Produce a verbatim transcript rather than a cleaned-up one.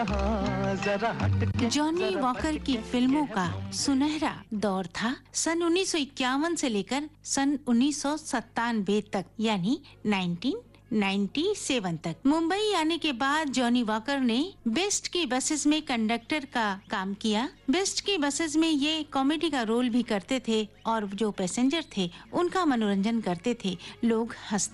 Johnny walker की फिल्मों का सुनहरा दौर था सन उन्नीस सौ इक्यावन से लेकर सन उन्नीस सौ सत्तानवे तक, यानी उन्नीस सौ सत्तानवे तक। मुंबई आने के बाद जॉनी वॉकर ने बेस्ट की बसेस में कंडक्टर का काम किया। बेस्ट की बसेस में ये कॉमेडी का रोल भी करते थे और जो पैसेंजर थे उनका मनोरंजन करते थे। लोग हंसते